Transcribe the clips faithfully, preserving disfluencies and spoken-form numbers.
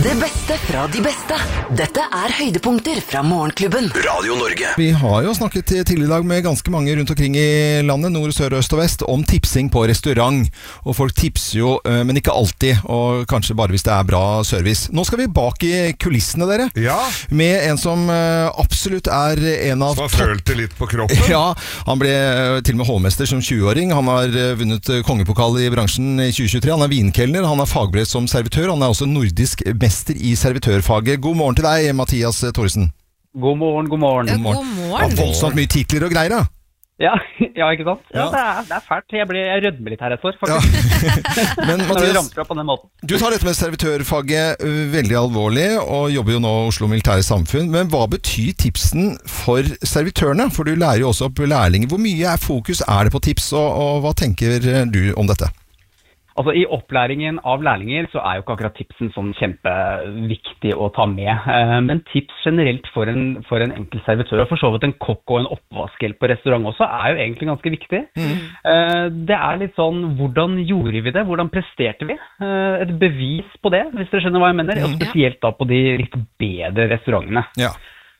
Det beste fra de beste. Dette er høydepunkter fra Morgenklubben. Radio Norge. Vi har jo snakket tidligere i dag med ganske mange rundt omkring i landet, nord, sør, øst og vest, om tipsing på restaurant. Og folk tipser jo, men ikke alltid, og kanskje bare hvis det er bra service. Nå skal vi bak i kulissene, dere. Ja. Med en som absolutt er en av... Som har følt det litt på kroppen. Ja, han ble til og med hovmester som tjue-åring. Han har vunnet kongepokal i bransjen i tjue tjuetre. Han er vinkelner, han har fagbrev som servitør. Han er også nordisk mester i servitørfaget. God morgen til deg, Mathias Thoresen. God morgen, god morgen. Ja, god morgen. Ja, voldsomt mye titler og greier, da. Ja, ja, ikke sant? Ja, Ja. Det, er, det er fælt. Jeg, ble, jeg rødmer litt her et år, faktisk. Ja. Men Når vi Mathias, ramper opp på den måten. du tar dette med servitørfaget uh, veldig alvorlig, og jobber jo nå i Oslo Militære Samfunn. Men hva betyr tipsen for servitørene? For du lærer jo også opp lærlinger. Hvor mye er fokus er det på tips, og, og hva tenker du om dette? Altså, I opplæringen av lærlinger så er jo ikke akkurat tipsen sånn kjempeviktig å ta med. Eh, Men tips generelt for en, for en enkelt servitør, og for så vidt en kokk og en oppvaskhjelp på restaurant også, er jo egentlig ganske viktig. Mm. Eh, Det er litt sånn, hvordan gjorde vi det? Hvordan presterte vi? Eh, Et bevis på det, hvis dere skjønner hva jeg mener. Og spesielt da på de litt bedre restaurantene. Ja.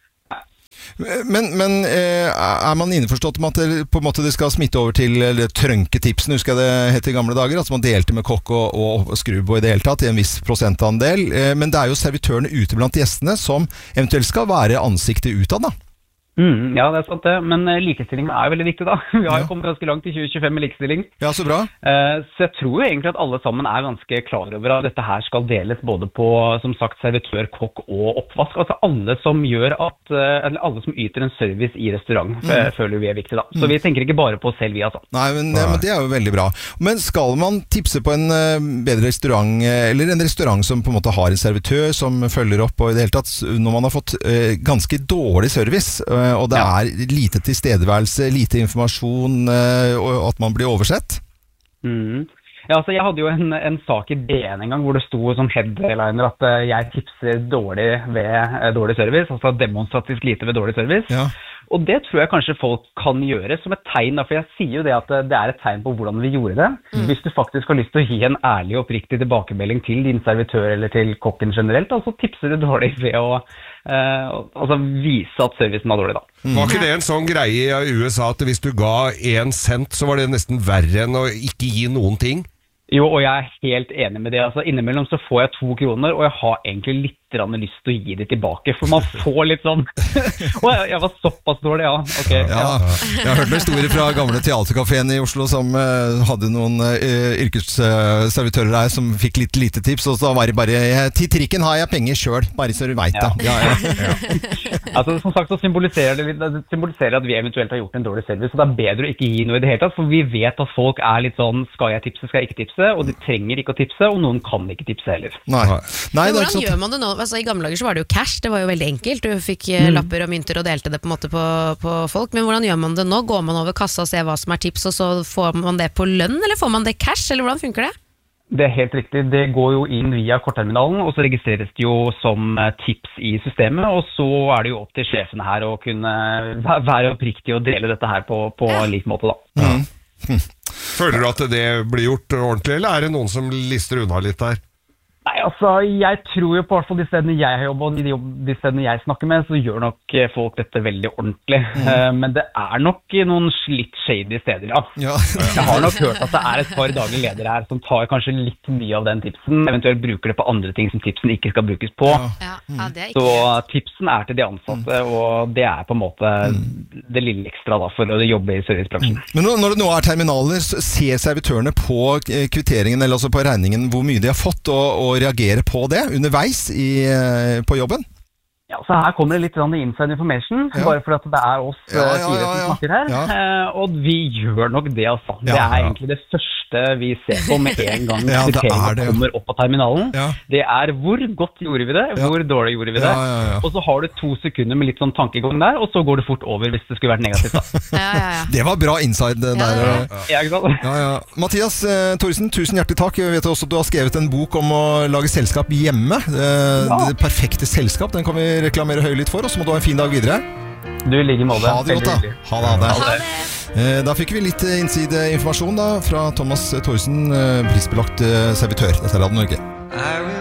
Men, men eh, er man innforstått med at det, på en måte det skal smitte over til trønketipsen, husker jeg det het i gamle dager, altså man delte med kokk og, og skrubb og i det hele tatt i en viss prosentandel, eh, men det er jo servitørene ute blant gjestene som eventuelt skal være ansiktet utad, da. Mm, ja, det er sant det, men eh, likestilling er jo veldig viktig da. Vi har Ja. jo kommet ganske langt i tjue tjuefem med likestilling. Ja, så bra. Eh, Så jeg tror jo egentlig at alle sammen er ganske klar over at dette her skal deles både på, som sagt, servitør, kokk og oppvask. Altså alle som gjør at, eh, eller alle som yter en service i restaurant, eh, føler vi er viktig da. Så vi tenker ikke bare på oss selv, vi altså. Nei, men, men det er jo veldig bra. Men skal man tipse på en eh, bedre restaurant, eh, eller en restaurant som på en måte har en servitør som følger opp, og i det hele tatt, når man har fått eh, ganske dårlig service, eh, og det Ja. er lite tilstedeværelse, lite informasjon, eh, og at man blir oversett? Mm. Ja, altså jeg hadde jo en, en sak i B N en gang hvor det sto som headliner at eh, jeg tipser dårlig ved eh, dårlig service, altså demonstrativt lite ved dårlig service. Ja. Og det tror jeg kanskje folk kan gjøre som et tegn, da, for jeg sier jo det at det er et tegn på hvordan vi gjorde det. Hvis du faktisk har lyst til å gi en ærlig og oppriktig tilbakemelding til din servitør eller til kokken generelt, da, så tipser du dårlig ved å eh, altså vise at servicen var dårlig da. Var ikke det en sånn greie i U S A at hvis du ga en cent, så var det nesten verre enn å ikke gi noen ting? Jo, og jeg er helt enig med det. Altså, innimellom så får jeg to kroner, og jeg har egentlig litt lyst til å gi det tilbake, for man får litt sånn Å, jeg, jeg var såpass dårlig, ja. Ok. Ja, Ja. jeg har hørt noen historier fra gamle teaterkaféen i Oslo som uh, hadde noen uh, yrkesservitører der som fikk litt lite tips, og så var det bare til trikken har jeg penger selv, bare så du vet Ja. det. Ja, ja. Altså, som sagt så symboliserer det, det symboliserer at vi eventuelt har gjort en dårlig service, så det er bedre å ikke gi noe i det hele tatt, for vi vet at folk er litt sånn, skal jeg tipse, skal jeg ikke tipse, og de trenger ikke å tipse, og noen kan ikke tipse heller. Nei. Nei, Men det er hvordan ikke sant. gjør man det nå? Altså, I gamle dager så var det jo cash, det var jo veldig enkelt. Du fikk eh, lapper og mynter og delte det på en måte på, på folk. Men hvordan gjør man det nå? Går man over kassa og ser hva som er tips, og så får man det på lønn, eller får man det cash, eller hvordan funker det? Det er helt riktig. Det går jo inn via kortterminalen, og så registreres det jo som eh, tips i systemet, og så er det jo opp til sjefene her å kunne væ- være oppriktig og dele dette her på, på lik måte da. Føler du at det blir gjort ordentlig, eller er det noen som lister unna litt der? Nei, altså, jeg tror jo på hvert fall de stedene jeg har jobbet, og de, jobb, de stedene jeg snakker med, så gjør nok eh, folk dette veldig ordentlig. Eh, men det er nok noen litt shady steder, ja. Ja. Jeg har nok hørt at det er et par daglige ledere her som tar kanskje litt mye av den tipsen, eventuelt bruker det på andre ting som tipsen ikke skal brukes på. Ja. Ja, ja, det er Så ikke tipsen er til de ansatte, og det er på en måte det lille ekstra da, for å jobbe i servicebransjen. Men når når det nå er terminaler, så ser servitørene på eh, kvitteringen, eller altså på regningen, hvor mye de har fått, og, og reagere på det underveis i, eh, på jobben? Ja, så her kommer det litt sånn inside information, Ja. bare fordi at det er oss Ja, eh, ja, fire ja, som ja. snakker her. Ja. Eh, og vi gjør nok det, altså. Det Ja, er ja. egentlig det første vi ser på med en gang Ja, det er kriteriene det. kommer opp på terminalen. Ja. Det er hvor godt gjorde vi det, Ja. hvor dårlig gjorde vi det. Ja, ja, ja. Og så har du to sekunder med litt sånn tankegang der, og så går det fort over hvis det skulle vært negativt da. Ja, ja, ja. Det var bra inside det Ja, der. ja, og- Ja, ikke sant? Ja, ja. Mathias eh, Thoresen, tusen hjertelig takk. Jeg vet også at du har skrevet en bok om å lage selskap hjemme. Eh, Ja. Det perfekte selskap, den kan vi reklamere høylytt for, og så må du ha en fin dag videre. Du i like måte. Ha det godt da. Veldig hyggelig. Ha det, ha det. Ha det. Eh, Da fikk vi litt eh, innsideinformasjon da fra Thomas Thoresen, eh, prisbelagt eh, servitør. Dette er Radio Norge. I